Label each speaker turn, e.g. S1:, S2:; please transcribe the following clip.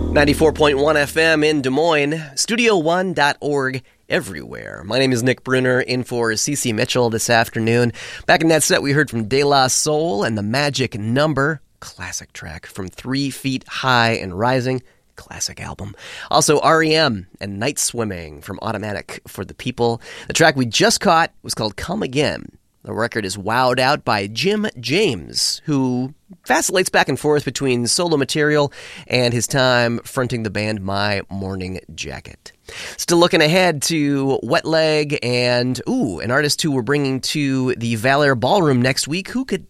S1: 94.1 FM in Des Moines, studio1.org everywhere. My name is Nick Brunner, in for CeCe Mitchell this afternoon. Back in that set, we heard from De La Soul and The Magic Number, classic track from 3 Feet High and Rising, classic album. Also REM and Night Swimming from Automatic for the People. The track we just caught was called Come Again. The record is wowed out by Jim James, who vacillates back and forth between solo material and his time fronting the band My Morning Jacket. Still looking ahead to Wet Leg and, an artist who we're bringing to the Valor Ballroom next week. Who could